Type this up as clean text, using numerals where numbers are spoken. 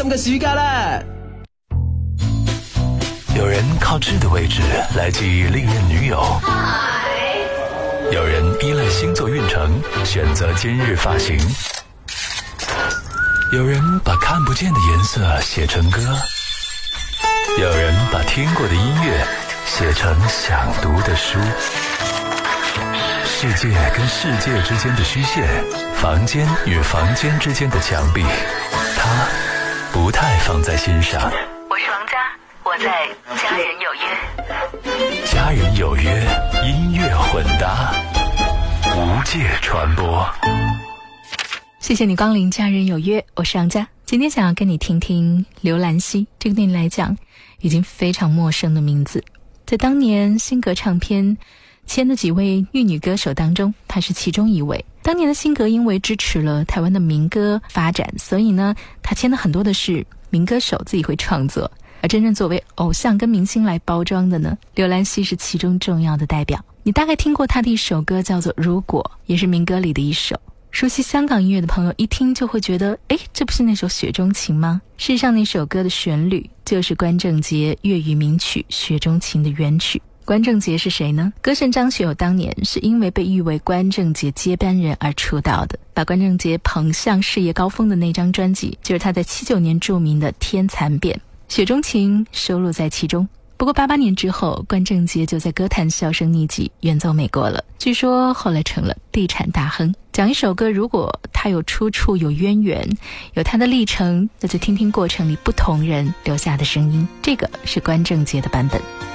心嘅暑假啦！ 有人靠痣的位置来记忆历任女友，有人依赖星座运程选择今日发型，有人把看不见的颜色写成歌，有人把听过的音乐写成想读的书。世界跟世界之间的虚线，房间与房间之间的墙壁，他不太放在心上。 我是王佳，我在家人有约。 家人有约，音乐混搭，无界传播。 谢谢你光临家人有约，我是王佳。今天想要跟你听听刘兰希，这个对你来讲已经非常陌生的名字。在当年新格唱片签的几位玉女歌手当中，她是其中一位。当年的新格因为支持了台湾的民歌发展，所以呢，她签的很多的是民歌手自己会创作，而真正作为偶像跟明星来包装的呢，刘兰希是其中重要的代表。你大概听过她的一首歌叫做《如果》，也是民歌里的一首。熟悉香港音乐的朋友一听就会觉得，这不是那首《雪中情》吗？事实上那首歌的旋律就是关正杰粤语名曲《雪中情》的原曲。关正杰是谁呢？歌神张学友当年是因为被誉为关正杰接班人而出道的，把关正杰捧向事业高峰的那张专辑就是他在79年著名的《天蚕变》，《雪中情》收录在其中。不过88年之后，关正杰就在歌坛销声匿迹，远走美国了。据说后来成了地产大亨。讲一首歌，如果他有出处、有渊源、有他的历程，那就听听过程里不同人留下的声音。这个是关正杰的版本。